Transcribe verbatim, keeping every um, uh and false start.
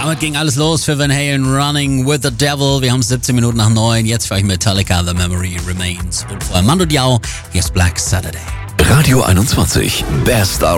damit ging alles los für Van Halen, Running with the Devil. Wir haben siebzehn Minuten nach neun. Jetzt für euch Metallica, The Memory Remains. Und vorher Mando Diao, hier ist Black Saturday. Radio einundzwanzig, Best R